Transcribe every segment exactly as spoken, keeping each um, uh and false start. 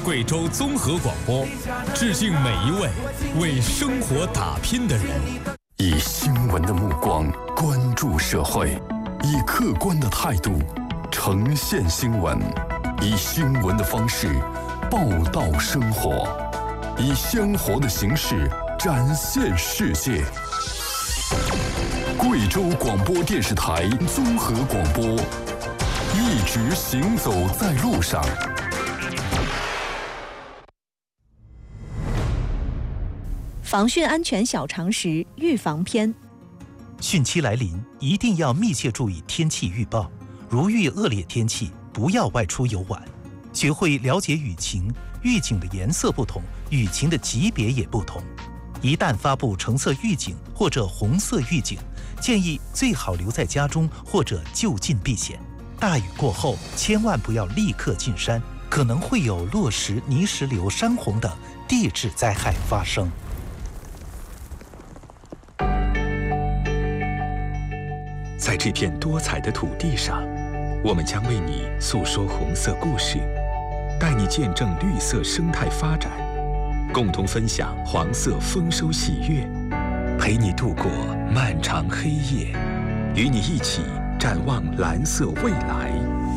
贵州综合广播，致敬每一位为生活打拼的人。 以新闻的目光关注社会，以客观的态度呈现新闻，以新闻的方式报道生活，以鲜活的形式展现世界。贵州广播电视台综合广播，一直行走在路上。 防汛安全小常识预防篇。 汛期来临，一定要密切注意天气预报。如遇恶劣天气，不要外出游玩。学会了解雨情，预警的颜色不同，雨情的级别也不同。一旦发布橙色预警或者红色预警，建议最好留在家中或者就近避险。大雨过后，千万不要立刻进山，可能会有落石、泥石流、山洪等地质灾害发生。 在这片多彩的土地上，我们将为你诉说红色故事，带你见证绿色生态发展，共同分享黄色丰收喜悦，陪你度过漫长黑夜，与你一起展望蓝色未来。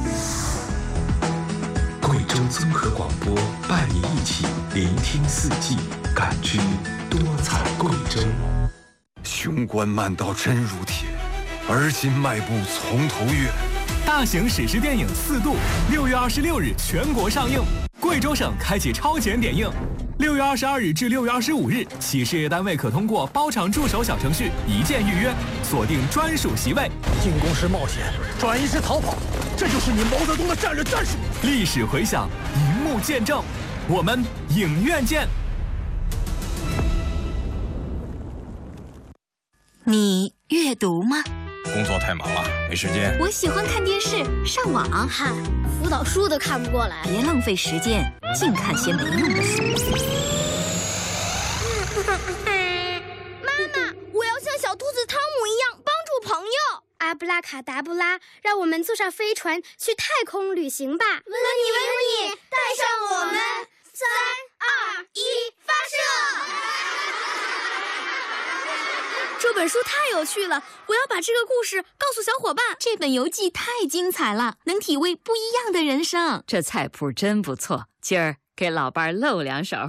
贵州综合广播伴你一起聆听四季，感知多彩贵州。 雄关漫道真如铁，而今迈步从头越。 大型史诗电影《四渡》六月二十六日全国上映，贵州省开启超前点映。六月二十二日至六月二十五日，企事业单位可通过包场助手小程序一键预约，锁定专属席位。 进攻时冒险，转移时逃跑，这就是你毛泽东的战略战术。 历史回响，荧幕见证，我们影院见。 你阅读吗？ 工作太忙了，没时间。 我喜欢看电视、上网。 嗨，辅导书都看不过来。 别浪费时间，净看些没用的书。 妈妈，我要像小兔子汤姆一样帮助朋友。阿布拉卡达布拉，让我们坐上飞船去太空旅行吧！温妮温妮，带上我们，三二一，发射！ 这本书太有趣了，我要把这个故事告诉小伙伴。这本游记太精彩了，能体味不一样的人生。 这菜谱真不错，今儿给老伴儿露两手。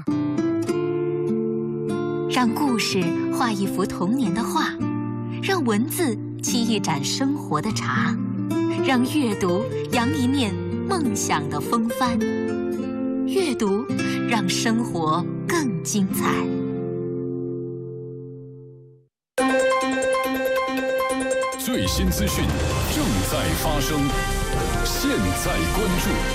让故事画一幅童年的画，让文字沏一盏生活的茶，让阅读扬一面梦想的风帆。阅读让生活更精彩。 最新资讯正在发生，现在关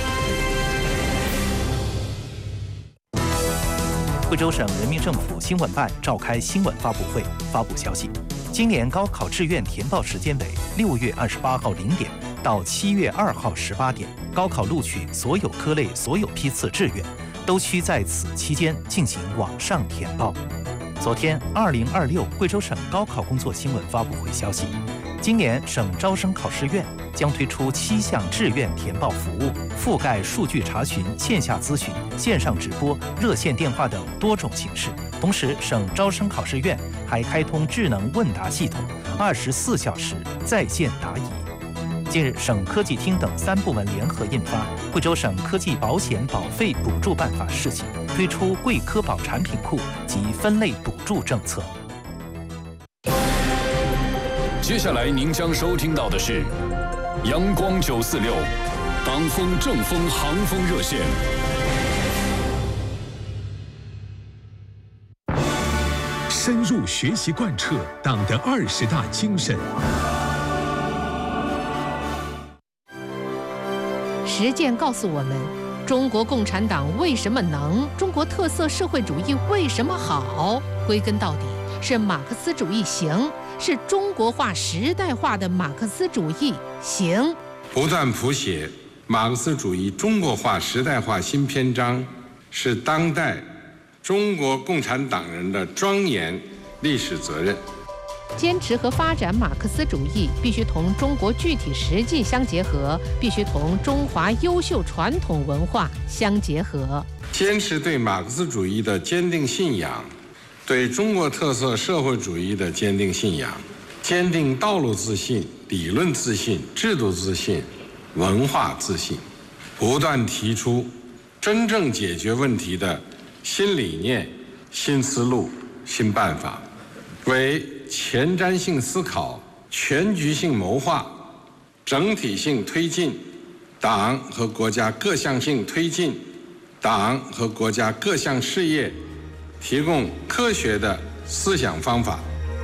注。 贵州省人民政府新闻办召开新闻发布会，发布消息：今年高考志愿填报时间为六月二十八号零点到七月二号十八点。高考录取所有科类、所有批次志愿都需在此期间进行网上填报。昨天，二零二六贵州省高考工作新闻发布会消息。今年省招生考试院将推出七项志愿填报服务，覆盖数据查询、线下咨询、线上直播、热线电话等多种形式。同时，省招生考试院还开通智能问答系统，二十四小时在线答疑。近日，省科技厅等三部门联合印发《贵州省科技保险保费补助办法》试行，推出贵科保产品库及分类补助政策。 接下来您将收听到的是阳光九四六党风正风航风热线。 深入学习贯彻党的二十大精神。 实践告诉我们，中国共产党为什么能，中国特色社会主义为什么好？归根到底是马克思主义行，是中国化、时代化的马克思主义行。 不断谱写马克思主义中国化、时代化新篇章，是当代中国共产党人的庄严历史责任。 坚持和发展马克思主义，必须同中国具体实际相结合，必须同中华优秀传统文化相结合。 坚持对马克思主义的坚定信仰，对中国特色社会主义的坚定信仰，坚定道路自信、理论自信、制度自信、文化自信，不断提出真正解决问题的新理念、新思路、新办法，为前瞻性思考、全局性谋划、整体性推进党和国家各项性推进党和国家各项事业提供科学的思想方法。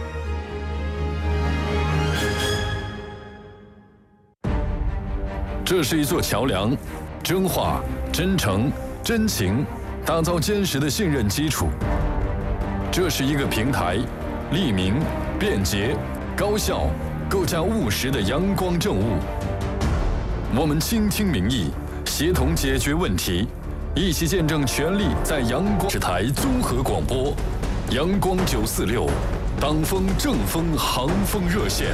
这是一座桥梁，真话、真诚、真情，打造坚实的信任基础。这是一个平台，利民、便捷、高效，构架务实的阳光政务。我们倾听民意，协同解决问题，一起见证权力在阳光电视台综合广播，阳光九四六，党风政风航风热线。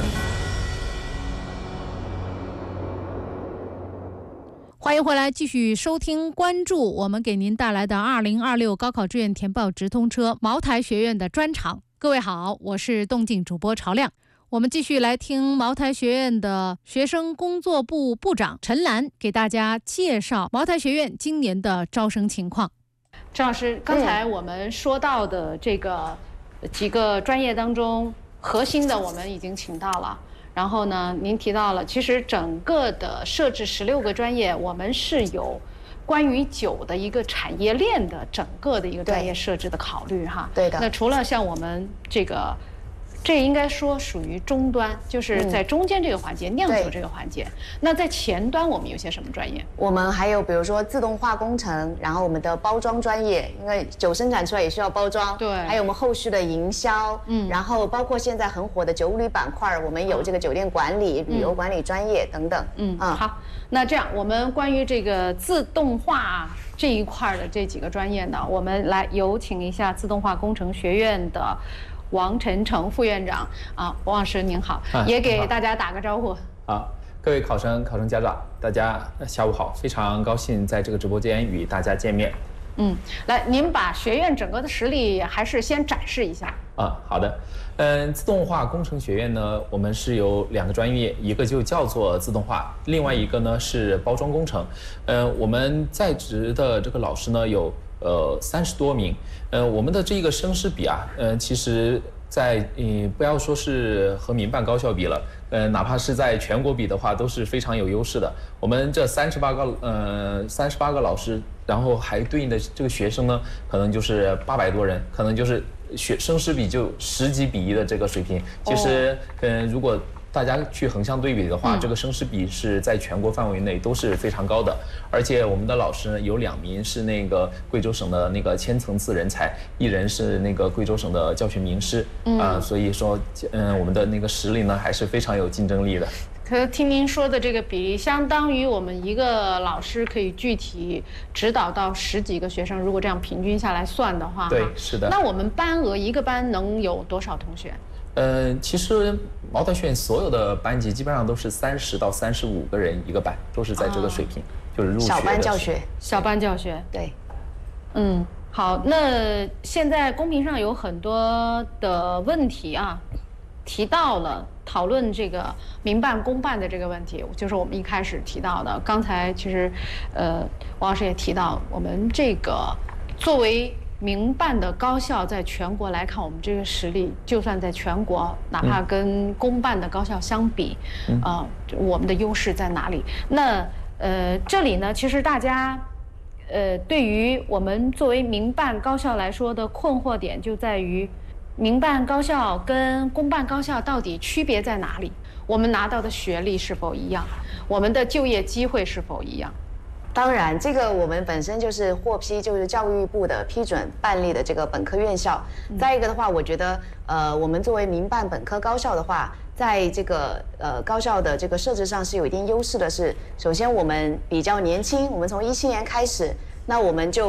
欢迎回来，继续收听关注我们给您带来的二零二六高考志愿填报直通车茅台学院的专场。各位好，我是动静主播曹亮。我们继续来听茅台学院的学生工作部部长陈兰给大家介绍茅台学院今年的招生情况。陈老师，刚才我们说到的这个几个专业当中，核心的我们已经请到了。然后呢，您提到了，其实整个的设置十六个专业，我们是有关于酒的一个产业链的整个的一个专业设置的考虑哈。对的。那除了像我们这个。这应该说属于终端，就是在中间这个环节，酿酒这个环节。那在前端我们有些什么专业？ 我们还有比如说自动化工程，然后我们的包装专业，因为酒生产出来也需要包装。对。还有我们后续的营销，嗯，然后包括现在很火的酒旅板块，我们有这个酒店管理、旅游管理专业等等。 嗯嗯。好，那这样我们关于这个自动化这一块的这几个专业呢，我们来有请一下自动化工程学院的王晨成副院长啊，王老师您好，啊、也给大家打个招呼。 啊，各位考生、考生家长，大家下午好，非常高兴在这个直播间与大家见面。 嗯，来，您把学院整个的实力还是先展示一下。 啊，好的。嗯，自动化工程学院呢，我们是有两个专业，一个就叫做自动化，另外一个呢是包装工程。嗯，我们在职的这个老师呢有。呃，三十多名，呃，我们的这个生师比啊，呃，其实在，嗯，不要说是和民办高校比了，呃，哪怕是在全国比的话，都是非常有优势的。我们这三十八个，呃，三十八个老师，然后还对应的这个学生呢，可能就是八百多人，可能就是学生师比就十几比一的这个水平。其实，嗯、呃，如果大家去横向对比的话，嗯、这个生师比是在全国范围内都是非常高的，而且我们的老师呢有两名是那个贵州省的那个千层次人才，一人是那个贵州省的教学名师啊、嗯呃，所以说，嗯，我们的那个实力呢还是非常有竞争力的。 可听您说的这个比例，相当于我们一个老师可以具体指导到十几个学生，如果这样平均下来算的话， 对，是的。 那我们班额一个班能有多少同学？ 呃，其实茅台学院所有的班级基本上都是三十到三十五个人一个班，都是在这个水平，哦、就是入学小班教学， 小班教学， 对， 嗯，好，那现在公屏上有很多的问题啊，提到了讨论这个民办公办的这个问题，就是我们一开始提到的。刚才其实，呃，王老师也提到，我们这个作为民办的高校，在全国来看，我们这个实力，就算在全国，哪怕跟公办的高校相比，嗯、呃，我们的优势在哪里？那呃，这里呢，其实大家，呃，对于我们作为民办高校来说的困惑点，就在于民办高校跟公办高校到底区别在哪里？我们拿到的学历是否一样？我们的就业机会是否一样？ 当然，这个我们本身就是获批，就是教育部的批准办理的这个本科院校。嗯、再一个的话，我觉得，呃，我们作为民办本科高校的话，在这个呃高校的这个设置上是有一定优势的是，首先我们比较年轻，我们从一七年开始，那我们就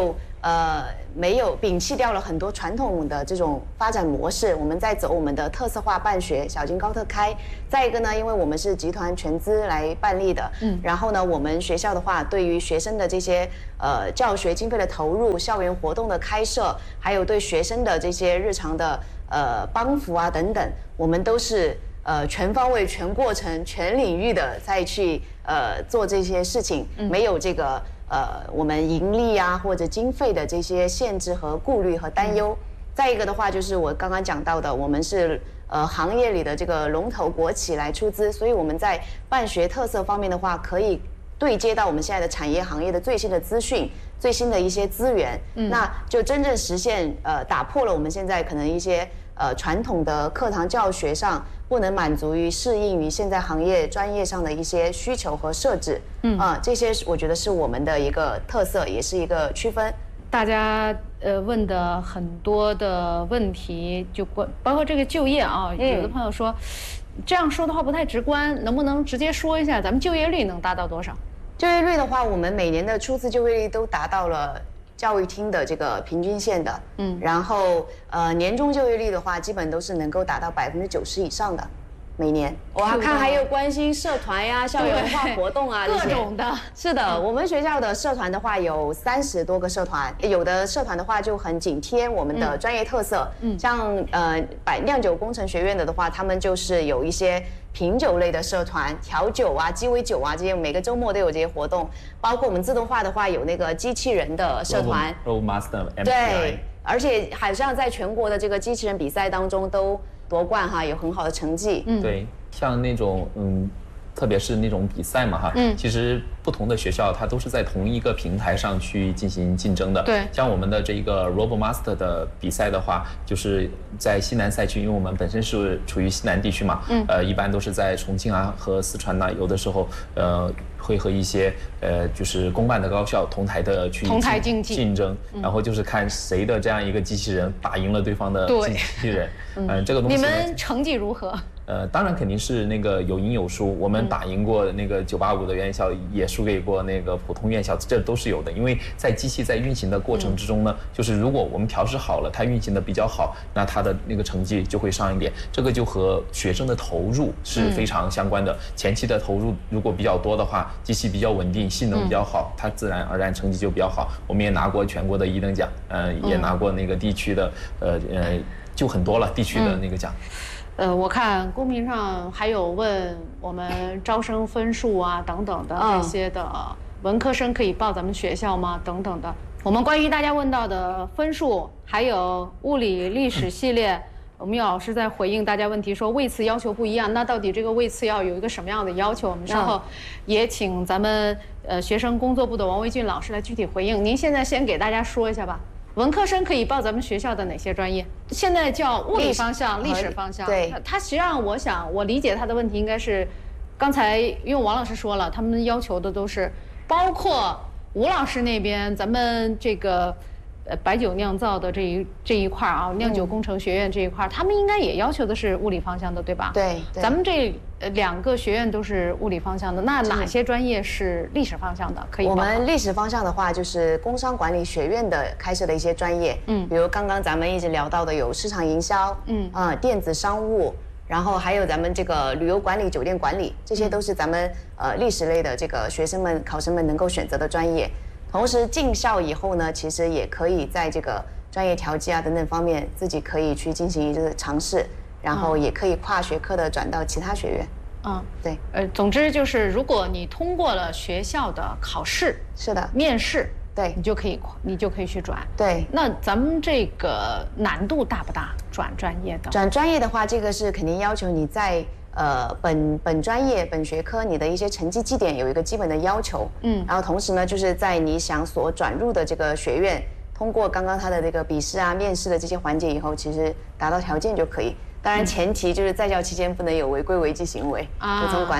呃没有摒弃掉了很多传统的这种发展模式，我们在走我们的特色化办学，小金高特开。再一个呢，因为我们是集团全资来办理的，嗯，然后呢，我们学校的话，对于学生的这些呃教学经费的投入、校园活动的开设，还有对学生的这些日常的呃帮扶啊等等，我们都是呃全方位、全过程、全领域的再去呃做这些事情，没有这个。呃，我们盈利啊或者经费的这些限制和顾虑和担忧。再一个的话，就是我刚刚讲到的，我们是呃行业里的这个龙头国企来出资，所以我们在办学特色方面的话，可以对接到我们现在的产业行业的最新的资讯、最新的一些资源，嗯，那就真正实现呃打破了我们现在可能一些呃传统的课堂教学上不能满足于适应于现在行业专业上的一些需求和设置，嗯啊，这些我觉得是我们的一个特色，也是一个区分。 大家呃问的很多的问题，就关包括这个就业啊，有的朋友说，这样说的话不太直观，能不能直接说一下咱们就业率能达到多少？ 就业率的话，我们每年的初次就业率都达到了教育厅的这个平均线的，嗯，然后呃年终就业率的话，基本都是能够达到百分之九十以上的。每年，我还看还有关心社团呀、校园文化活动啊， 各种的。 是的，我们学校的社团的话有三十多个社团，有的社团的话就很紧贴我们的专业特色。嗯，像呃百酿酒工程学院的的话，他们就是有一些品酒类的社团，调酒啊、鸡尾酒啊这些，每个周末都有这些活动。包括我们自动化的话，有那个机器人的社团 ，Robomaster， 对，而且好像在全国的这个机器人比赛当中都夺冠哈，有很好的成绩。 嗯，对，像那种嗯，特别是那种比赛嘛哈，嗯，其实不同的学校它都是在同一个平台上去进行竞争的。对，像我们的这个 Robomaster 的比赛的话，就是在西南赛区，因为我们本身是处于西南地区嘛，嗯，呃，一般都是在重庆啊和四川呐，有的时候呃会和一些呃就是公办的高校同台的去同台竞技竞争，然后就是看谁的这样一个机器人打赢了对方的机器人。嗯、呃，这个东西你们成绩如何？ 呃，当然肯定是那个有赢有输。我们打赢过那个九八五的院校，也输给过那个普通院校，这都是有的。因为在机器在运行的过程之中呢，嗯、就是如果我们调试好了，它运行的比较好，那它的那个成绩就会上一点。这个就和学生的投入是非常相关的。嗯、前期的投入如果比较多的话，机器比较稳定，性能比较好，嗯、它自然而然成绩就比较好。我们也拿过全国的一等奖，呃，也拿过那个地区的，呃呃。就很多了，地区的那个奖。 嗯、呃，我看公屏上还有问我们招生分数啊等等的这些的，文科生可以报咱们学校吗？等等的。我们关于大家问到的分数，还有物理、历史系列，我们有老师在回应大家问题说位次要求不一样，那到底这个位次要有一个什么样的要求？我们稍后也请咱们呃学生工作部的王维俊老师来具体回应。您现在先给大家说一下吧。文科生可以报咱们学校的哪些专业？现在叫物理方向、历史方向。对，他实际上我想，我理解他的问题应该是，刚才因为王老师说了，他们要求的都是，包括吴老师那边，咱们这个呃白酒酿造的这一这一块啊，酿酒工程学院这一块，他们应该也要求的是物理方向的，对吧？对。咱们这两个学院都是物理方向的，那哪些专业是历史方向的？可以。 我们历史方向的话，就是工商管理学院的开设的一些专业，嗯，比如刚刚咱们一直聊到的有市场营销，嗯啊、呃，电子商务，然后还有咱们这个旅游管理、酒店管理，这些都是咱们呃历史类的这个学生们、考生们能够选择的专业。同时进校以后呢，其实也可以在这个专业调剂啊等等方面，自己可以去进行一个尝试。然后也可以跨学科的转到其他学院。嗯，对， 呃，总之就是如果你通过了学校的考试， 是的， 面试， 对， 你就可以你就可以去转。 对， 那咱们这个难度大不大？转专业的？ 转专业的话，这个是肯定要求你在呃本本专业本学科你的一些成绩绩点有一个基本的要求。嗯，然后同时呢，就是在你想所转入的这个学院，通过刚刚他的这个笔试啊、面试的这些环节以后，其实达到条件就可以。当然，前提就是在校期间不能有违规违纪行为，服从管理。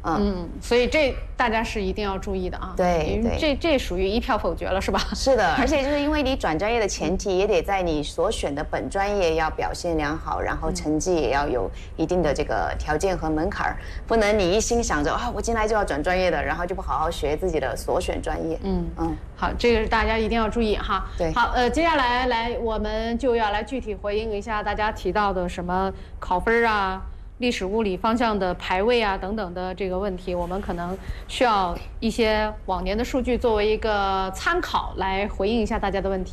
嗯嗯，所以这大家是一定要注意的啊。 对对， 这这属于一票否决了是吧？ 是的，而且就是因为你转专业的前提也得在你所选的本专业要表现良好，然后成绩也要有一定的这个条件和门槛，不能你一心想着啊我进来就要转专业的，然后就不好好学自己的所选专业。嗯嗯， 好，这个是大家一定要注意哈。 对， 好，呃，接下来来我们就要来具体回应一下大家提到的什么考分啊。历史物理方向的排位啊等等的这个问题，我们可能需要一些往年的数据作为一个参考来回应一下大家的问题。